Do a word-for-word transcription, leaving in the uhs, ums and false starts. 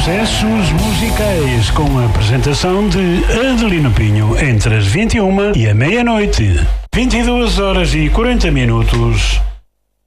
Sucessos musicais com a apresentação de Adelino Pinho entre as vinte e uma e a meia-noite. vinte e duas horas e quarenta minutos.